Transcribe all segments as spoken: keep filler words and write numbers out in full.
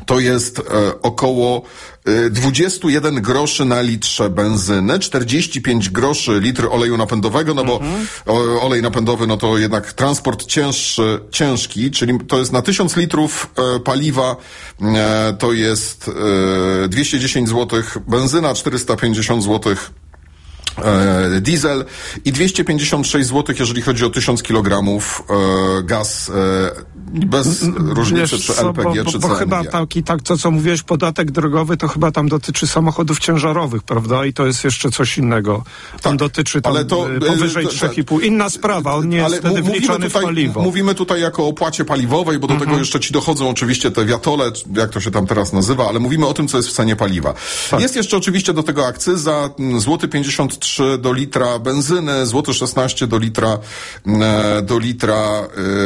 to jest e, około e, dwadzieścia jeden groszy na litrze benzyny, czterdzieści pięć groszy litr oleju napędowego, no bo mhm. o, olej napędowy, no to jednak transport cięższy, ciężki, czyli to jest na tysiąc litrów e, paliwa, e, to jest e, dwieście dziesięć złotych benzyna, czterysta pięćdziesiąt złotych E, diesel i dwieście pięćdziesiąt sześć złotych, jeżeli chodzi o tysiąc kilogramów e, gaz e, bez różnicy, Wiesz czy co, L P G, bo, czy bo, bo C N G. chyba taki, tak, to co mówiłeś, podatek drogowy, to chyba tam dotyczy samochodów ciężarowych, prawda? I to jest jeszcze coś innego. On tak, dotyczy tam ale to, powyżej to, trzy i pół. Inna sprawa, on nie ale jest wtedy wliczany tutaj, w paliwo. Mówimy tutaj jako o opłacie paliwowej, bo do mhm. tego jeszcze ci dochodzą oczywiście te wiatole, jak to się tam teraz nazywa, ale mówimy o tym, co jest w cenie paliwa. Tak. Jest jeszcze oczywiście do tego akcyza, złoty pięćdziesiąt trzy do litra benzyny, złoty szesnaście do litra do litra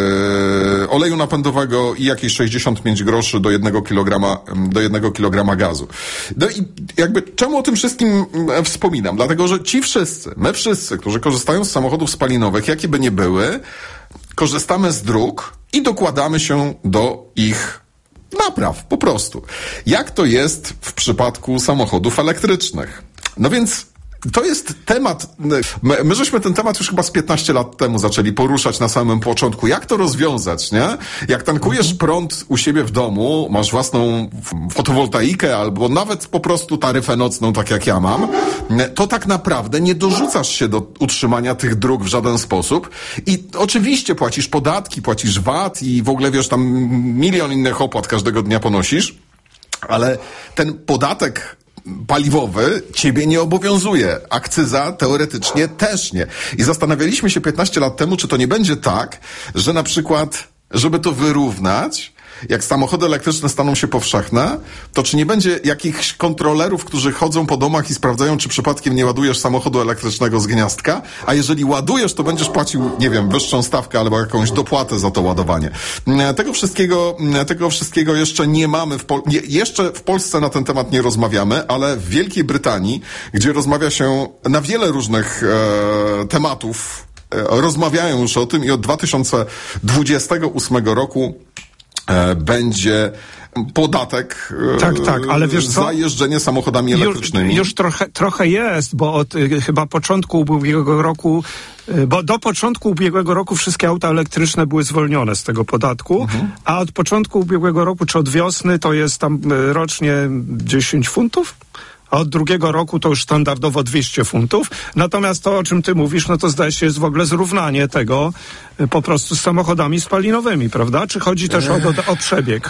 yy, oleju napędowego i jakieś sześćdziesiąt pięć groszy do jednego kilograma, do jednego kilograma gazu. No i jakby czemu o tym wszystkim wspominam? Dlatego, że ci wszyscy, my wszyscy, którzy korzystają z samochodów spalinowych, jakie by nie były, korzystamy z dróg i dokładamy się do ich napraw, po prostu. Jak to jest w przypadku samochodów elektrycznych? No więc to jest temat, my, my żeśmy ten temat już chyba z piętnaście lat temu zaczęli poruszać na samym początku. Jak to rozwiązać, nie? Jak tankujesz prąd u siebie w domu, masz własną fotowoltaikę albo nawet po prostu taryfę nocną, tak jak ja mam, to tak naprawdę nie dorzucasz się do utrzymania tych dróg w żaden sposób i oczywiście płacisz podatki, płacisz V A T i w ogóle wiesz, tam milion innych opłat każdego dnia ponosisz, ale ten podatek paliwowy ciebie nie obowiązuje. Akcyza teoretycznie też nie. I zastanawialiśmy się piętnaście lat temu, czy to nie będzie tak, że na przykład, żeby to wyrównać, jak samochody elektryczne staną się powszechne, to czy nie będzie jakichś kontrolerów, którzy chodzą po domach i sprawdzają, czy przypadkiem nie ładujesz samochodu elektrycznego z gniazdka, a jeżeli ładujesz, to będziesz płacił, nie wiem, wyższą stawkę albo jakąś dopłatę za to ładowanie. Tego wszystkiego, tego wszystkiego jeszcze nie mamy, w Pol- nie, jeszcze w Polsce na ten temat nie rozmawiamy, ale w Wielkiej Brytanii, gdzie rozmawia się na wiele różnych e, tematów, e, rozmawiają już o tym i od dwa tysiące dwudziestego ósmego roku E, będzie podatek e, tak, tak, ale wiesz co? za jeżdżenie samochodami elektrycznymi. Już, już trochę, trochę jest, bo od y, chyba początku ubiegłego roku, y, bo do początku ubiegłego roku wszystkie auta elektryczne były zwolnione z tego podatku, mhm. a od początku ubiegłego roku, czy od wiosny, to jest tam y, rocznie dziesięć funtów? A od drugiego roku to już standardowo dwieście funtów. Natomiast to, o czym ty mówisz, no to zdaje się jest w ogóle zrównanie tego y, po prostu z samochodami spalinowymi, prawda? Czy chodzi też o, o, o przebieg?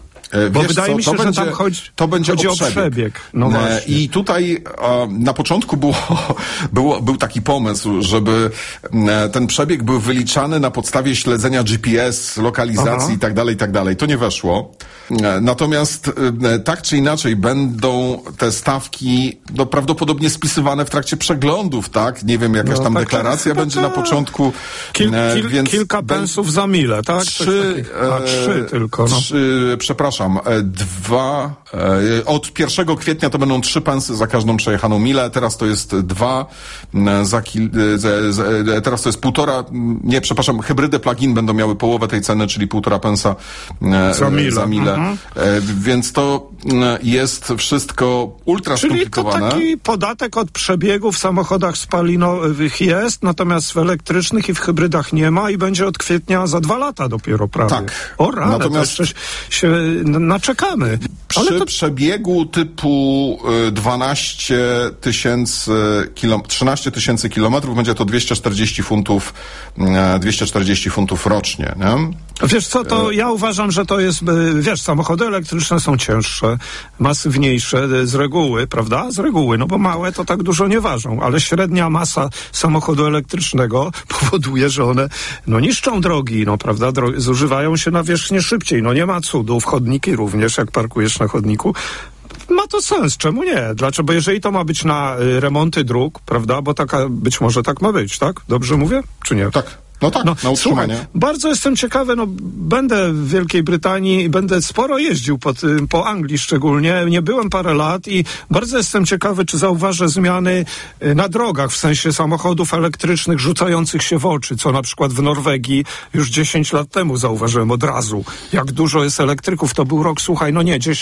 Bo Wiesz wydaje co, mi się, to że będzie, tam chodzi, to będzie chodzi o o przebieg. przebieg. No właśnie. I tutaj e, na początku było, było, był taki pomysł, żeby e, ten przebieg był wyliczany na podstawie śledzenia G P S, lokalizacji Aha. i tak dalej, i tak dalej. To nie weszło. E, natomiast e, tak czy inaczej będą te stawki no, prawdopodobnie spisywane w trakcie przeglądów, tak? Nie wiem, jakaś no, tam tak, deklaracja będzie na początku. Kil, e, kil, więc kilka pensów za milę, tak? Trzy, A, trzy tylko. No. Trzy, przepraszam. Dwa, e, od pierwszego kwietnia to będą trzy pensy za każdą przejechaną milę, teraz to jest dwa, za kil, za, za, teraz to jest półtora, nie, przepraszam, hybrydy plug-in będą miały połowę tej ceny, czyli półtora pensa e, za milę. Za milę. Mhm. E, więc to jest wszystko ultra skomplikowane. Czyli to taki podatek od przebiegu w samochodach spalinowych jest, natomiast w elektrycznych i w hybrydach nie ma i będzie od kwietnia za dwa lata dopiero prawie. Tak. O rany, natomiast to jeszcze się naczekamy. Przy to... przebiegu typu dwanaście tysięcy kilom- trzynaście tysięcy kilometrów będzie to dwieście czterdzieści funtów, dwieście czterdzieści funtów rocznie, nie? Wiesz co, to ja uważam, że to jest, wiesz, samochody elektryczne są cięższe, masywniejsze z reguły, prawda? Z reguły, no bo małe to tak dużo nie ważą, ale średnia masa samochodu elektrycznego powoduje, że one, no niszczą drogi, no prawda? Dro- zużywają się nawierzchnię szybciej, no nie ma cudów, chodniki również, jak parkujesz na chodniku. Ma to sens, czemu nie? Dlaczego? Bo jeżeli to ma być na y, remonty dróg, prawda? Bo taka, być może tak ma być, tak? Dobrze mówię? Czy nie? Tak. No tak, no, na utrzymanie. Słuchaj, bardzo jestem ciekawy, no będę w Wielkiej Brytanii, będę sporo jeździł po, po Anglii szczególnie, nie byłem parę lat i bardzo jestem ciekawy, czy zauważę zmiany na drogach, w sensie samochodów elektrycznych rzucających się w oczy, co na przykład w Norwegii już dziesięć lat temu zauważyłem od razu, jak dużo jest elektryków, to był rok, słuchaj, no nie, dziesięć